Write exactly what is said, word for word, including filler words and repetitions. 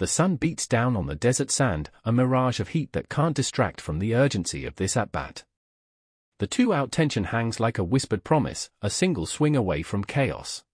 The sun beats down on the desert sand, a mirage of heat that can't distract from the urgency of this at-bat. The two-out tension hangs like a whispered promise, a single swing away from chaos.